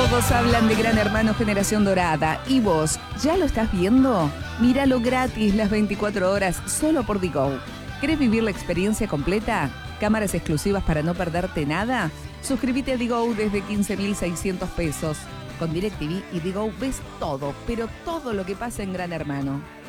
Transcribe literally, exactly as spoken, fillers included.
Todos hablan de Gran Hermano Generación Dorada. ¿Y vos, ya lo estás viendo? Míralo gratis las veinticuatro horas solo por Digo. ¿Querés vivir la experiencia completa? ¿Cámaras exclusivas para no perderte nada? Suscríbete a Digo desde quince mil seiscientos pesos. Con DirecTV y Digo ves todo, pero todo lo que pasa en Gran Hermano.